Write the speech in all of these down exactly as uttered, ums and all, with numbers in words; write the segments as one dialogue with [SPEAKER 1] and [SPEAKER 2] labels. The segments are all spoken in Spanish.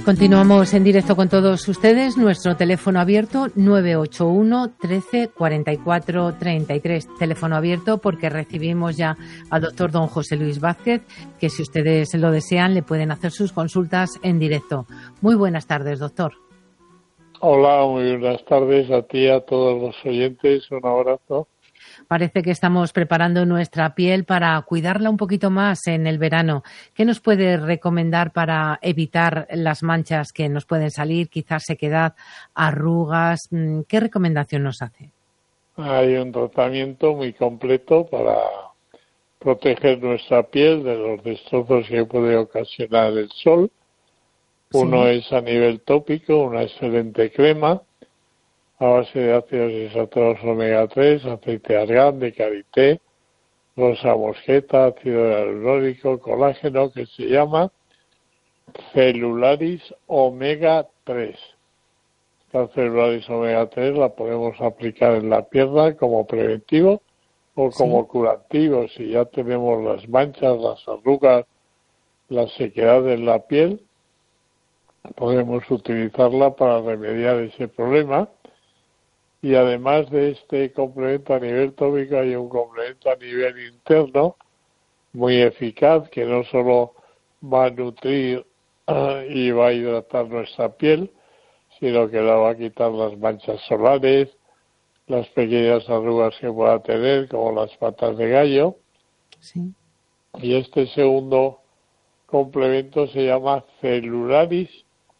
[SPEAKER 1] Continuamos en directo con todos ustedes. Nuestro teléfono abierto nueve ocho uno, trece, cuarenta y cuatro, treinta y tres. Teléfono abierto porque recibimos ya al doctor don José Luis Vázquez, que si ustedes lo desean le pueden hacer sus consultas en directo. Muy buenas tardes, doctor.
[SPEAKER 2] Hola, muy buenas tardes a ti y a todos los oyentes. Un abrazo.
[SPEAKER 1] Parece que estamos preparando nuestra piel para cuidarla un poquito más en el verano. ¿Qué nos puede recomendar para evitar las manchas que nos pueden salir, quizás sequedad, arrugas? ¿Qué recomendación nos hace?
[SPEAKER 2] Hay un tratamiento muy completo para proteger nuestra piel de los destrozos que puede ocasionar el sol. Uno sí. es a nivel tópico, una excelente crema a base de ácidos insaturrados omega tres, aceite de argán, de karité, rosa mosqueta, ácido hialurónico, colágeno, que se llama Celularis omega tres. Esta Celularis omega tres la podemos aplicar en la pierna como preventivo o como sí. curativo. Si ya tenemos las manchas, las arrugas, la sequedad en la piel, podemos utilizarla para remediar ese problema. Y además de este complemento a nivel tópico, hay un complemento a nivel interno muy eficaz que no solo va a nutrir uh, y va a hidratar nuestra piel, sino que la va a quitar las manchas solares, las pequeñas arrugas que pueda tener, como las patas de gallo.
[SPEAKER 1] Sí.
[SPEAKER 2] Y este segundo complemento se llama Celularis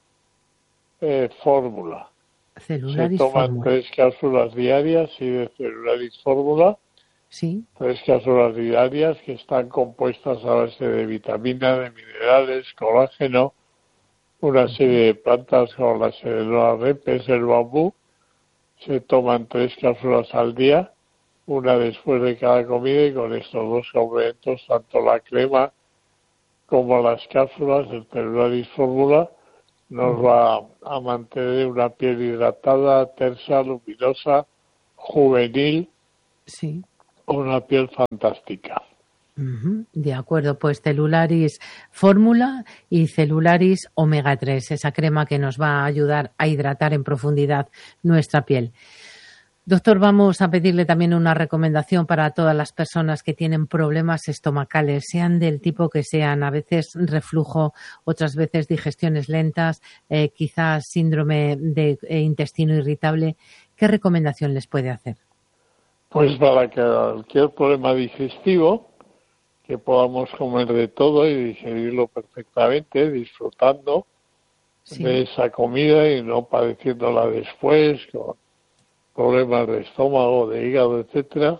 [SPEAKER 2] eh, Fórmula.
[SPEAKER 1] Celularis
[SPEAKER 2] Se toman
[SPEAKER 1] Fórmula.
[SPEAKER 2] tres cápsulas diarias y de Celularis Fórmula,
[SPEAKER 1] sí.
[SPEAKER 2] tres cápsulas diarias que están compuestas a base de vitaminas, de minerales, colágeno, una serie de plantas como la Serenola repens, el bambú. Se toman tres cápsulas al día, una después de cada comida, y con estos dos complementos, tanto la crema como las cápsulas del Celularis Fórmula, nos va a mantener una piel hidratada, tersa, luminosa, juvenil,
[SPEAKER 1] sí.
[SPEAKER 2] una piel fantástica.
[SPEAKER 1] Uh-huh. De acuerdo, pues Celularis Fórmula y Celularis omega tres, esa crema que nos va a ayudar a hidratar en profundidad nuestra piel. Doctor, vamos a pedirle también una recomendación para todas las personas que tienen problemas estomacales, sean del tipo que sean, a veces reflujo, otras veces digestiones lentas, eh, quizás síndrome de eh, intestino irritable. ¿Qué recomendación les puede hacer?
[SPEAKER 2] Pues para que cualquier problema digestivo, que podamos comer de todo y digerirlo perfectamente, disfrutando sí. de esa comida y no padeciéndola después con problemas de estómago, de hígado, etcétera,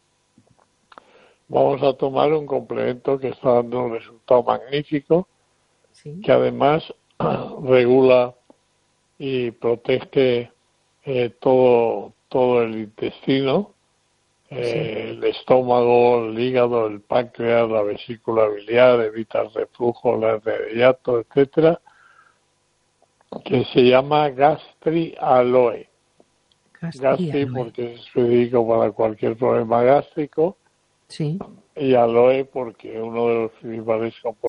[SPEAKER 2] vamos a tomar un complemento que está dando un resultado magnífico, sí. que además regula y protege eh, todo, todo el intestino, eh, sí. el estómago, el hígado, el páncreas, la vesícula biliar, evita el reflujo, la hernia de hiato, etcétera, que se llama Gastri Aloe. Gastri porque es específico para cualquier problema gástrico,
[SPEAKER 1] sí.
[SPEAKER 2] y aloe porque uno de los principales componentes